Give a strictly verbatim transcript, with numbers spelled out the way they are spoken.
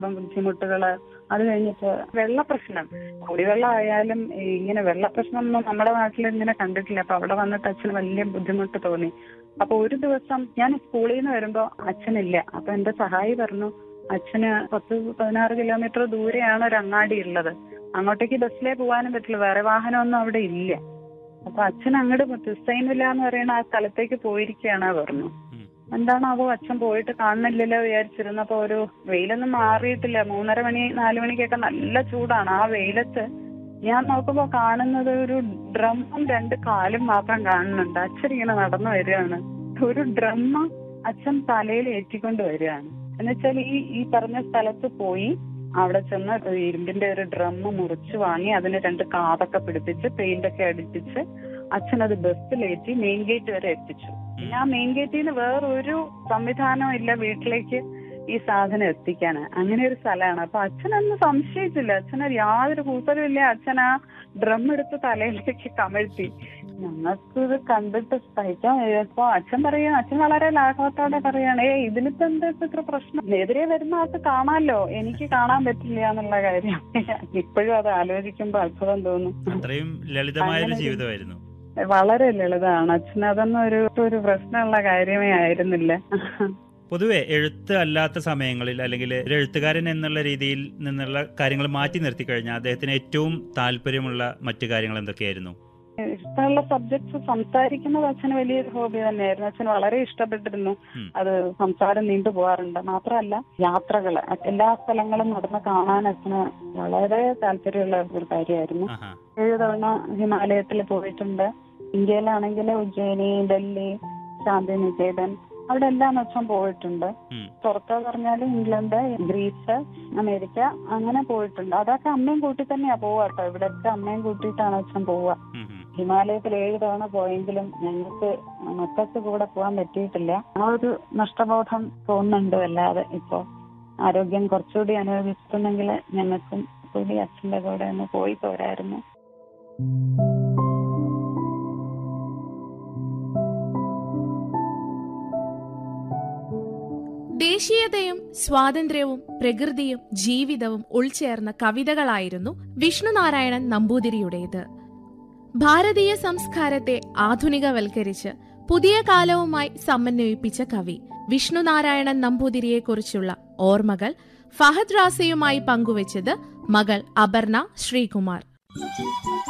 ബുദ്ധിമുട്ടുകള്. അത് കഴിഞ്ഞിട്ട് വെള്ള പ്രശ്നം, കുടിവെള്ളം ആയാലും ഇങ്ങനെ വെള്ള പ്രശ്നം ഒന്നും നമ്മുടെ നാട്ടിൽ ഇങ്ങനെ കണ്ടിട്ടില്ല. അപ്പൊ അവിടെ വന്നിട്ട് അച്ഛന് വലിയ ബുദ്ധിമുട്ട് തോന്നി. അപ്പൊ ഒരു ദിവസം ഞാൻ സ്കൂളിൽ നിന്ന് വരുമ്പോ അച്ഛനില്ല. അപ്പൊ എന്റെ സഹായി പറഞ്ഞു, അച്ഛന് പത്ത് പതിനാറ് കിലോമീറ്റർ ദൂരെയാണ് ഒരു അങ്ങാടി ഉള്ളത്, അങ്ങോട്ടേക്ക് ബസ്സിലേ പോകാനും പറ്റില്ല, വേറെ വാഹനമൊന്നും അവിടെ ഇല്ല. അപ്പൊ അച്ഛൻ അങ്ങോട്ട് തുസ്സൈനില്ല എന്ന് പറയുന്ന ആ സ്ഥലത്തേക്ക് പോയിരിക്കുകയാണ് പറഞ്ഞു. എന്താണാവോ അച്ഛൻ പോയിട്ട് കാണുന്നില്ലല്ലോ വിചാരിച്ചിരുന്നപ്പോ ഒരു വെയിലൊന്നും മാറിയിട്ടില്ല. മൂന്നര മണി നാലു മണിക്കൊക്കെ നല്ല ചൂടാണ്. ആ വെയിലത്ത് ഞാൻ നോക്കുമ്പോ കാണുന്നത് ഒരു ഡ്രമ്മും രണ്ട് കാലും മാത്രം കാണുന്നുണ്ട്. അച്ഛൻ ഇങ്ങനെ നടന്നു വരികയാണ്. ഒരു ഡ്രമ്മ് അച്ഛൻ തലയിൽ ഏറ്റിക്കൊണ്ട് വരികയാണ്. എന്നുവെച്ചാൽ ഈ ഈ പറഞ്ഞ സ്ഥലത്ത് പോയി അവിടെ ചെന്ന് ഇരുമ്പിന്റെ ഒരു ഡ്രമ്മ് മുറിച്ച് വാങ്ങി അതിന് രണ്ട് കാതൊക്കെ പിടിപ്പിച്ച് പെയിന്റൊക്കെ അടിപ്പിച്ച് അച്ഛനത് ബസ്സിലേറ്റി മെയിൻ ഗേറ്റ് വരെ എത്തിച്ചു. പിന്നെ ആ മെയിൻ ഗേറ്റിൽ നിന്ന് വേറൊരു സംവിധാനവും ഇല്ല വീട്ടിലേക്ക് ഈ സാധനം എത്തിക്കാന്. അങ്ങനെ ഒരു സ്ഥലമാണ്. അപ്പൊ അച്ഛനൊന്നും സംശയിച്ചില്ല. അച്ഛന് യാതൊരു കൂസലും ഇല്ല. അച്ഛൻ ആ ഡ്രം എടുത്ത് തലയിലേക്ക് കമഴ്ത്തി. ഞങ്ങൾക്ക് ഇത് കണ്ടിട്ട് സഹിക്കാൻ കഴിയപ്പോ അച്ഛൻ പറയാ, അച്ഛൻ വളരെ ലാഘവത്തോടെ പറയാണ്, ഏ ഇതിലിപ്പോ എന്താ ഇത്ര പ്രശ്നം, എതിരെ വരുന്ന ആൾക്ക് കാണാമല്ലോ, എനിക്ക് കാണാൻ പറ്റില്ല എന്നുള്ള കാര്യം. ഇപ്പോഴും അത് ആലോചിക്കുമ്പോ അത്ഭുതം തോന്നും. അത്രയും ലളിതമായ ജീവിതമായിരുന്നു. വളരെ ലളിതമാണ്. അച്ഛൻ അതൊന്നും ഒരു ഒരു പ്രശ്നമുള്ള കാര്യമേ ആയിരുന്നില്ല. പൊതുവെ എഴുത്ത് അല്ലാത്ത സമയങ്ങളിൽ അല്ലെങ്കിൽ ഒരു എഴുത്തുകാരൻ എന്നുള്ള രീതിയിൽ നിന്നുള്ള കാര്യങ്ങൾ മാറ്റി നിർത്തി കഴിഞ്ഞാൽ അദ്ദേഹത്തിന് ഏറ്റവും താല്പര്യമുള്ള മറ്റു കാര്യങ്ങൾ എന്തൊക്കെയായിരുന്നു? ഇഷ്ടമുള്ള സബ്ജക്ട്സ് സംസാരിക്കുന്നത് അച്ഛന് വലിയൊരു ഹോബി തന്നെയായിരുന്നു. അച്ഛന് വളരെ ഇഷ്ടപ്പെട്ടിരുന്നു. അത് സംസാരം നീണ്ടു പോകാറുണ്ട്. മാത്രമല്ല യാത്രകള്, എല്ലാ സ്ഥലങ്ങളും നടന്ന് കാണാൻ അച്ഛന് വളരെ താല്പര്യമുള്ള ഒരു കാര്യമായിരുന്നു. ഏഴു തവണ ഹിമാലയത്തിൽ പോയിട്ടുണ്ട്. ഇന്ത്യയിലാണെങ്കിൽ ഉജ്ജയിനി, ഡൽഹി, ശാന്തിനികേതൻ, അവിടെ എല്ലാം അച്ഛൻ പോയിട്ടുണ്ട്. പുറത്ത് പറഞ്ഞാൽ ഇംഗ്ലണ്ട്, ഗ്രീസ്, അമേരിക്ക അങ്ങനെ പോയിട്ടുണ്ട്. അതൊക്കെ അമ്മയും കൂട്ടി തന്നെയാ പോവാട്ടോ. ഇവിടെയൊക്കെ അമ്മയും കൂട്ടിയിട്ടാണ് അച്ഛൻ പോവുക. ഹിമാലയത്തിൽ ഏഴ് തവണ പോയെങ്കിലും ഞങ്ങൾക്ക് മക്കൾക്ക് കൂടെ പോകാൻ പറ്റിയിട്ടില്ല. ആ ഒരു നഷ്ടബോധം തോന്നുന്നുണ്ട്. അല്ലാതെ ഇപ്പോ ആരോഗ്യം കുറച്ചുകൂടി അനുഭവിച്ചിട്ടുണ്ടെങ്കിൽ ഞങ്ങൾക്കും കൂടി അച്ഛന്റെ കൂടെ ഒന്ന് പോയി പോരായിരുന്നു. ദേശീയതയും സ്വാതന്ത്ര്യവും പ്രകൃതിയും ജീവിതവും ഉൾച്ചേർന്ന കവിതകളായിരുന്നു വിഷ്ണുനാരായണൻ നമ്പൂതിരിയുടേത്. ഭാരതീയ സംസ്കാരത്തെ ആധുനികവൽക്കരിച്ച് പുതിയ കാലവുമായി സമന്വയിപ്പിച്ച കവി വിഷ്ണുനാരായണൻ നമ്പൂതിരിയെക്കുറിച്ചുള്ള ഓർമ്മകൾ ഫഹദ് റാസയുമായി പങ്കുവച്ചത് മകൾ അപർണ ശ്രീകുമാർ.